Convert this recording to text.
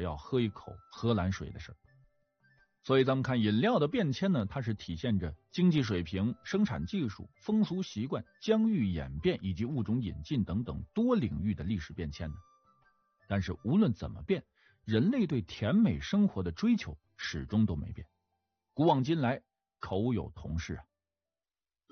要喝一口荷兰水的事儿。所以咱们看饮料的变迁呢，它是体现着经济水平、生产技术、风俗习惯、疆域演变以及物种引进等等多领域的历史变迁的。但是无论怎么变，人类对甜美生活的追求始终都没变，古往今来口有同事啊。